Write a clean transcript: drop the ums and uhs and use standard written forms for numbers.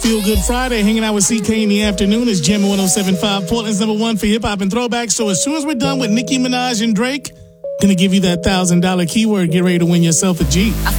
Feel Good Friday, hanging out with CK in the afternoon. It's Jam 107.5, Portland's number one for hip hop and throwbacks. So as soon as we're done with Nicki Minaj and Drake, gonna give you that $1,000 keyword. Get ready to win yourself a Jeep.